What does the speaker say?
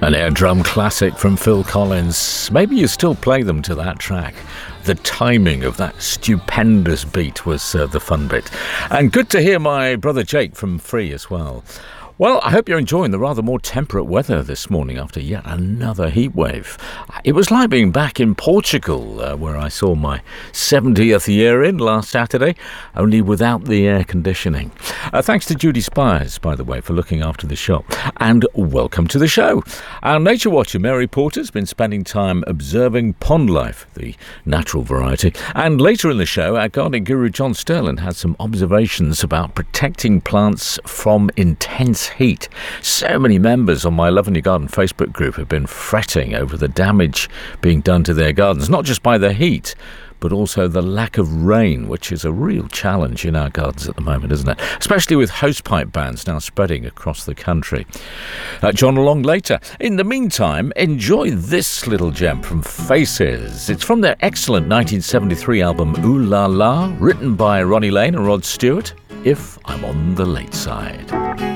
An air drum classic from Phil Collins. Maybe you still play them to that track. The timing of that stupendous beat was the fun bit. And good to hear my brother Jake from Free as well. Well, I hope you're enjoying the rather more temperate weather this morning after yet another heat wave. It was like being back in Portugal, where I saw my 70th year in last Saturday, only without the air conditioning. Thanks to Judy Spires, by the way, for looking after the shop. And welcome to the show. Our nature watcher, Mary Porter's been spending time observing pond life, the natural variety. And later in the show, our gardening guru, John Sterland, had some observations about protecting plants from intense heat. So many members on my Love in Your Garden Facebook group have been fretting over the damage being done to their gardens, not just by the heat, but also the lack of rain, which is a real challenge in our gardens at the moment, isn't it? Especially with hosepipe bans now spreading across the country. John along later. In the meantime, enjoy this little gem from Faces. It's from their excellent 1973 album Ooh La La, written by Ronnie Lane and Rod Stewart, If I'm on the Late Side.